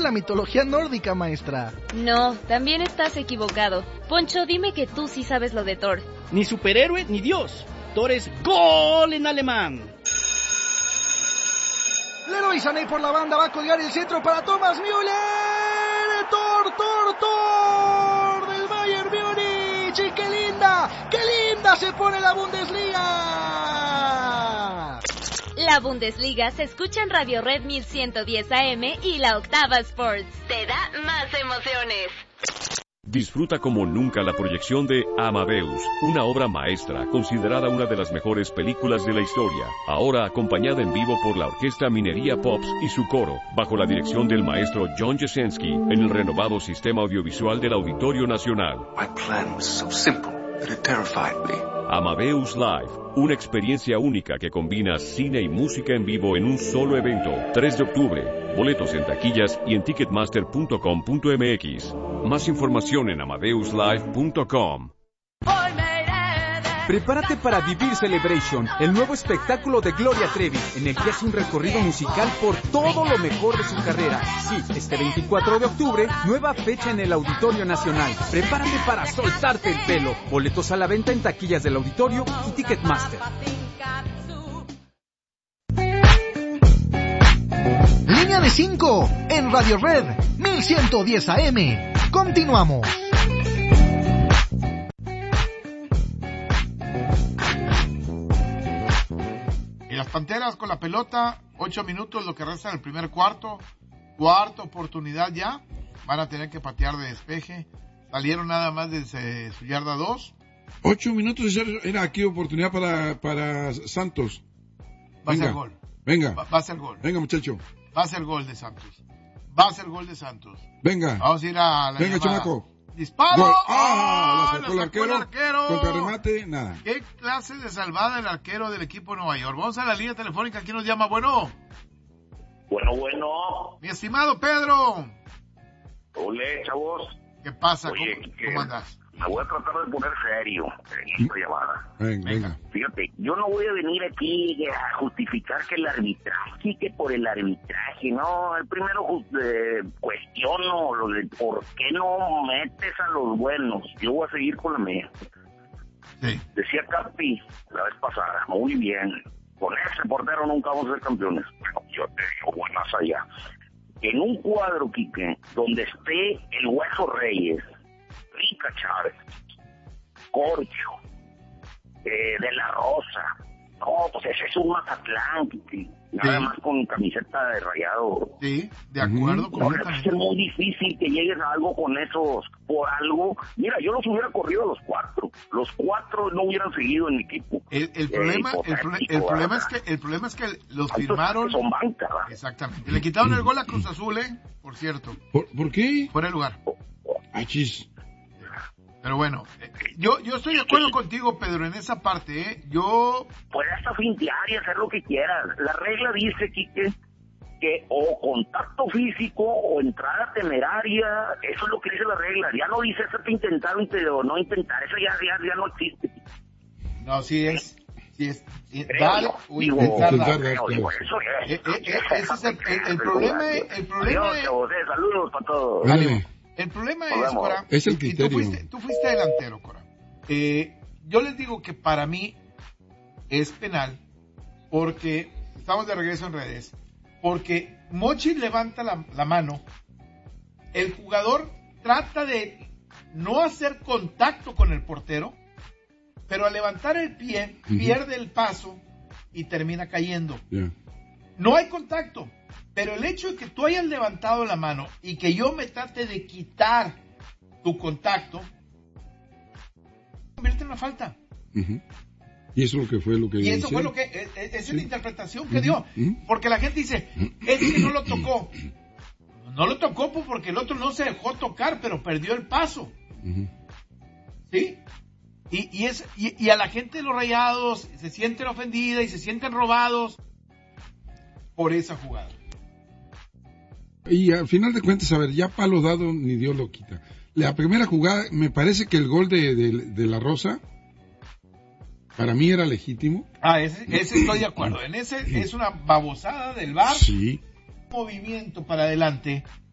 la mitología nórdica, maestra. No, también estás equivocado. Poncho, dime que tú sí sabes lo de Thor. Ni superhéroe ni dios. Thor es gol en alemán. Leroy Sané por la banda va a colgar el centro para Thomas Müller. Thor del Bayern Múnich. Y qué linda se pone la Bundesliga. La Bundesliga se escucha en Radio Red 1110 AM y la Octava Sports. Te da más emociones. Disfruta como nunca la proyección de Amadeus, una obra maestra considerada una de las mejores películas de la historia, ahora acompañada en vivo por la Orquesta Minería Pops y su coro, bajo la dirección del maestro John Jasenski, en el renovado sistema audiovisual del Auditorio Nacional. My plan was so simple that it terrified me. Amadeus Live, una experiencia única que combina cine y música en vivo en un solo evento, 3 de octubre. Boletos en taquillas y en ticketmaster.com.mx. Más información en amadeuslive.com. Prepárate para vivir Celebration, el nuevo espectáculo de Gloria Trevi, en el que hace un recorrido musical por todo lo mejor de su carrera. Sí, este 24 de octubre, nueva fecha en el Auditorio Nacional. Prepárate para soltarte el pelo. Boletos a la venta en taquillas del Auditorio y Ticketmaster. Línea de 5 en Radio Red 1110 AM. Continuamos. Las Panteras con la pelota, 8 minutos lo que resta del primer cuarto. Cuarta oportunidad ya. Van a tener que patear de despeje. Salieron nada más desde su yarda 2. 8 minutos era aquí oportunidad para Santos. Va a ser gol. Venga. Va a ser gol. Venga, muchacho. Va a ser gol de Santos. Venga. Vamos a ir a la Venga, llamada. chamaco. ¡Disparo! Gol. ¡Ah! La sacó el arquero. Contra remate, nada. ¿Qué clase de salvada el arquero del equipo de Nueva York? Vamos a la línea telefónica. ¿Quién nos llama? Bueno. Mi estimado Pedro. Hola, chavos. ¿Qué pasa? Oye, ¿Cómo andas? Me voy a tratar de poner serio en esta llamada. Venga. Fíjate, yo no voy a venir aquí a justificar que el arbitraje, que por el arbitraje, no. El primero cuestiono lo de por qué no metes a los buenos. Yo voy a seguir con la mía. Sí. Decía Capi la vez pasada, muy bien. Con ese portero nunca vamos a ser campeones. Bueno, yo te digo, buenas allá. En un cuadro, Quique, donde esté el Hueso Reyes, Rica Chávez, Corcho, De La Rosa. No, pues ese es un Mazatlán, Quique. Nada más con camiseta de Rayado. Sí, de acuerdo. No, es muy difícil que llegues a algo con esos, por algo. Mira, yo los hubiera corrido a los 4. Los 4 no hubieran seguido en mi equipo. El problema es que los firmaron. Son banca, ¿verdad? Exactamente. Le quitaron el gol a Cruz Azul, por cierto. ¿Por qué? Fuera de lugar. Chis. Pero bueno, yo estoy de acuerdo contigo, Pedro, en esa parte, Yo... Puedes hasta fintear y hacer lo que quieras. La regla dice, Quique, que o contacto físico o entrada temeraria, eso es lo que dice la regla. Ya no dice eso que intentar o no intentar, eso ya no existe. No, sí es. Vale, Ese es el problema. Saludos para todos. Vale. El problema es, Cora, es el criterio. Tú fuiste delantero, Cora. Yo les digo que para mí es penal porque estamos de regreso en redes. Porque Mochi levanta la mano, el jugador trata de no hacer contacto con el portero, pero al levantar el pie pierde el paso y termina cayendo. Yeah. No hay contacto. Pero el hecho de que tú hayas levantado la mano y que yo me trate de quitar tu contacto, convierte en una falta. Y eso fue lo que esa es la interpretación que dio. Porque la gente dice, es que no lo tocó. No lo tocó porque el otro no se dejó tocar, pero perdió el paso. ¿Sí? Y a la gente de los Rayados se sienten ofendidas y se sienten robados por esa jugada. Y al final de cuentas, a ver, ya palo dado ni Dios lo quita. La primera jugada, me parece que el gol de La Rosa, para mí era legítimo. Ese estoy de acuerdo. En ese es una babosada del VAR. Sí. Movimiento para adelante